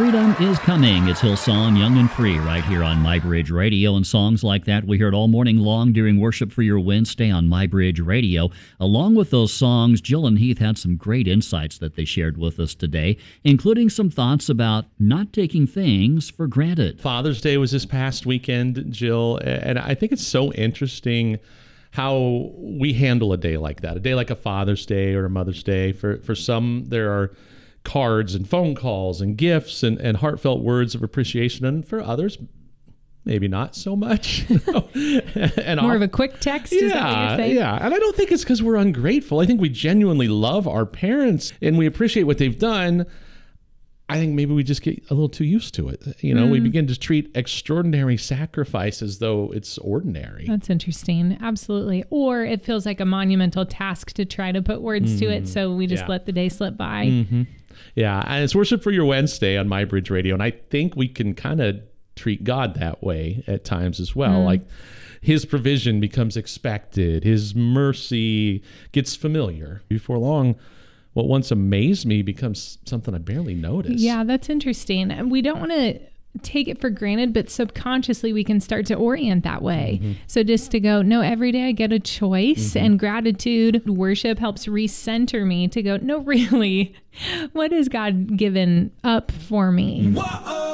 Freedom is coming. It's Hillsong, Young and Free, right here on MyBridge Radio. And songs like that we heard all morning long during Worship for Your Wednesday on MyBridge Radio. Along with those songs, Jill and Heath had some great insights that they shared with us today, including some thoughts about not taking things for granted. Father's Day was this past weekend, Jill, and I think it's so interesting how we handle a day like that, a day like a Father's Day or a Mother's Day. For some, there are cards and phone calls and gifts and heartfelt words of appreciation. And for others, maybe not so much. And more of a quick text, is that what you're saying? Yeah, and I don't think it's because we're ungrateful. I think we genuinely love our parents and we appreciate what they've done. I think maybe we just get a little too used to it. We begin to treat extraordinary sacrifice as though it's ordinary. That's interesting. Absolutely. Or it feels like a monumental task to try to put words to it, so we just let the day slip by. Mm-hmm. Yeah, and it's Worship for Your Wednesday on MyBridge Radio, and I think we can kind of treat God that way at times as well. Like his provision becomes expected. His mercy gets familiar. Before long, what once amazed me becomes something I barely notice. Yeah, that's interesting. And we don't want to take it for granted, but subconsciously we can start to orient that way. Mm-hmm. So just to go, no, every day I get a choice, and gratitude, worship helps recenter me to go, no, really, what has God given up for me? Whoa!